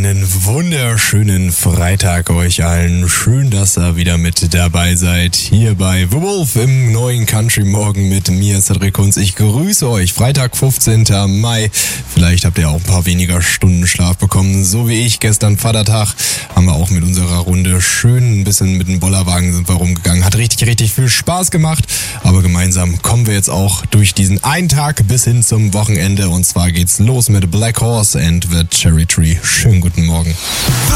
Einen wunderschönen Freitag euch allen. Schön, dass ihr wieder mit dabei seid. Hier bei The Wolf im neuen Country Morgen mit mir, Cedric Kunz. Ich grüße euch. Freitag, 15. Mai. Vielleicht habt ihr auch ein paar weniger Stunden Schlaf bekommen. So wie ich. Gestern Vatertag haben wir auch mit unserer Runde schön ein bisschen mit dem Bollerwagen sind wir rumgegangen. Hat richtig viel Spaß gemacht. Aber gemeinsam kommen wir jetzt auch durch diesen einen Tag bis hin zum Wochenende. Und zwar geht's los mit Black Horse and the Cherry Tree. Schönen guten Morgen.